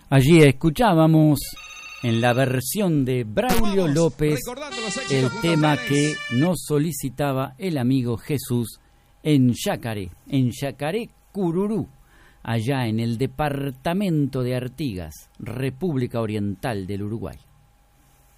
Allí escuchábamos en la versión de Braulio López el tema que nos solicitaba el amigo Jesús en Yacaré Cururú, allá en el departamento de Artigas, República Oriental del Uruguay.